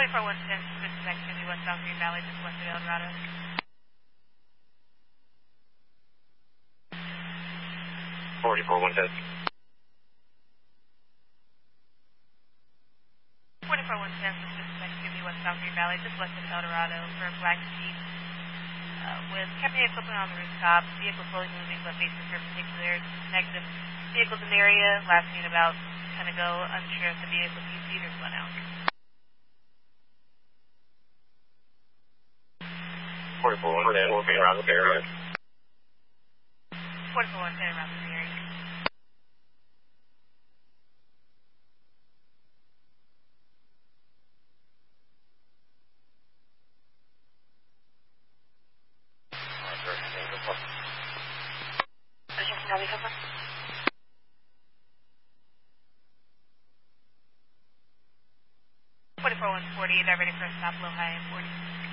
24-110, this is activity westbound Green Valley, just west of El Dorado. 44-110. 24-110, this is activity westbound Green Valley, just west of El Dorado for a black Jeep. With camping equipment on the rooftop, vehicle slowly moving but facing perpendicular, negative vehicles in the area, last seen about 10 ago, unsure if the vehicle's heaters went out. 44-110, we'll be around the area. 44-110 around the area. Ready for a stop low high and 40.